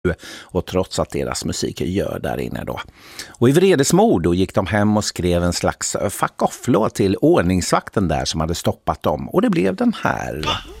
och trots att deras musik gör där inne då. Och i vredesmod då gick de hem och skrev en slags fuck off-låt till ordningsvakten där som hade stoppat dem. Och det blev den här.